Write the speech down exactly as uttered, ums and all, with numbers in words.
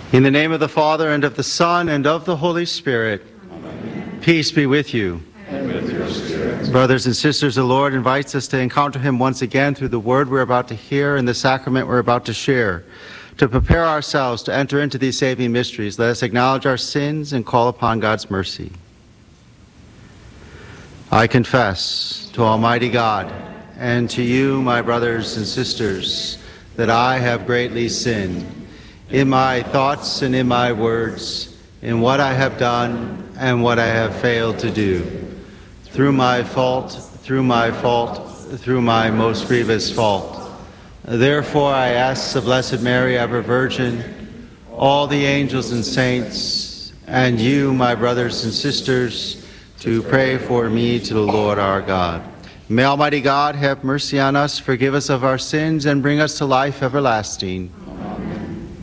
In the name of the Father, and of the Son, and of the Holy Spirit. Amen. Peace be with you. And with your spirit. Brothers and sisters, the Lord invites us to encounter him once again through the word we're about to hear and the sacrament we're about to share. To prepare ourselves to enter into these saving mysteries, let us acknowledge our sins and call upon God's mercy. I confess to Almighty God and to you, my brothers and sisters, that I have greatly sinned in my thoughts and in my words, in what I have done and what I have failed to do, through my fault, through my fault, through my most grievous fault. Therefore I ask the Blessed Mary, ever Virgin, all the angels and saints, and you, my brothers and sisters, to pray for me to the Lord our God. May Almighty God have mercy on us, forgive us of our sins, and bring us to life everlasting.